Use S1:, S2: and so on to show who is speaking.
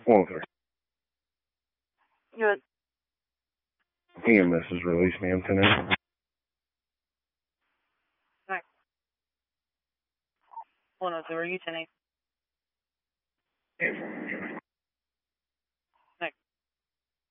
S1: One second.
S2: Good.
S1: EMS has released me. I'm finished.
S2: Alright. 102, are you 10-8?